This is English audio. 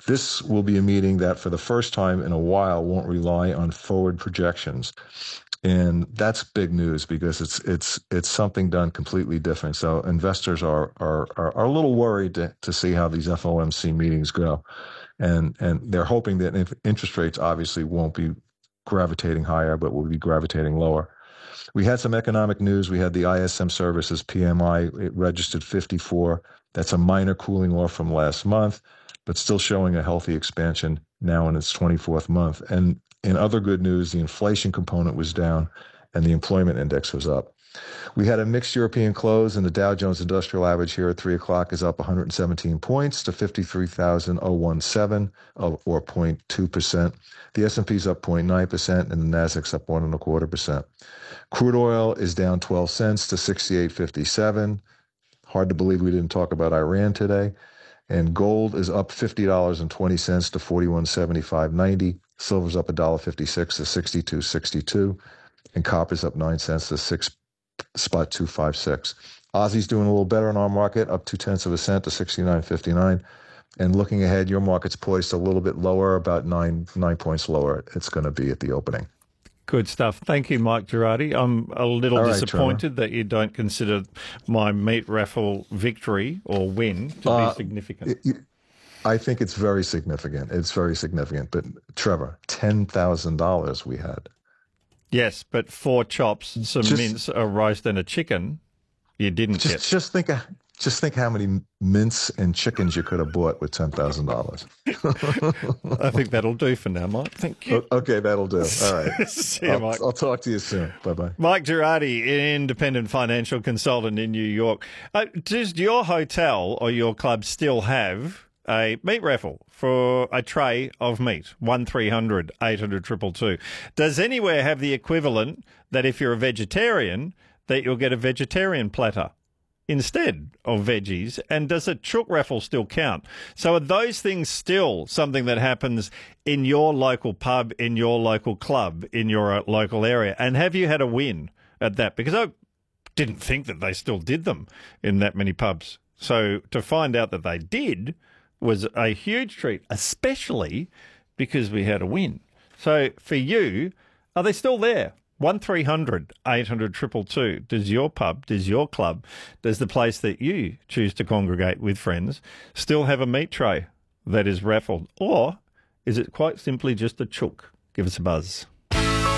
This will be a meeting that for the first time in a while won't rely on forward projections. And that's big news because it's something done completely different. So investors are a little worried to see how these FOMC meetings go. And they're hoping that if interest rates obviously won't be gravitating higher, but will be gravitating lower. We had some economic news. We had the ISM Services PMI. It registered 54. That's a minor cooling off from last month, but still showing a healthy expansion now in its 24th month. And in other good news, the inflation component was down and the employment index was up. We had a mixed European close, and the Dow Jones Industrial Average here at 3 o'clock is up 117 points to 53,017, or 0.2%. The S&P is up 0.9%, and the Nasdaq's up 1.25%. Crude oil is down 12 cents to 68.57. Hard to believe we didn't talk about Iran today. And gold is up $50.20 to 41.75.90. Silver's up $1.56 to 62.62. And copper's up 9 cents to 6.256. Aussie's doing a little better in our market, up 0.2 cents to 69.59. And looking ahead, your market's poised a little bit lower, about nine points lower. It's going to be at the opening. Good stuff. Thank you, Mike Girardi. I'm a little disappointed that you don't consider my meat raffle victory or win to be significant. I think it's very significant. It's very significant. But, Trevor, $10,000 we had. Yes, but 4 chops, some mince, a roast, and a chicken, you didn't get. Just think how many mince and chickens you could have bought with $10,000. I think that'll do for now, Mike. Thank you. Okay, that'll do. All right. See you, Mike. I'll talk to you soon. Bye-bye. Mike Girardi, independent financial consultant in New York. Does your hotel or your club still have a meat raffle for a tray of meat? 1300 800 222. Does anywhere have the equivalent that if you're a vegetarian, that you'll get a vegetarian platter instead of veggies? And does a chook raffle still count? So are those things still something that happens in your local pub, in your local club, in your local area? And have you had a win at that? Because I didn't think that they still did them in that many pubs. So to find out that they did was a huge treat, especially because we had a win. So for you, are they still there? 1300 800 222. Does your pub, does your club, does the place that you choose to congregate with friends still have a meat tray that is raffled? Or is it quite simply just a chook? Give us a buzz.